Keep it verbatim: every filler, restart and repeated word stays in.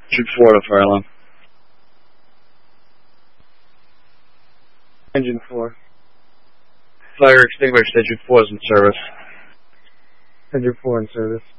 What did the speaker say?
Engine four to fire alarm. Engine four. Fire extinguished, engine four is in service. Engine four in service.